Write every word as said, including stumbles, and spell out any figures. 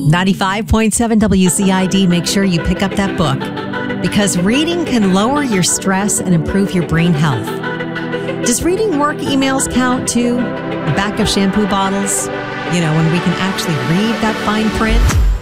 ninety-five point seven W C I D, make sure you pick up that book because reading can lower your stress and improve your brain health. Does reading work emails count too? The back of shampoo bottles? You know, when we can actually read that fine print?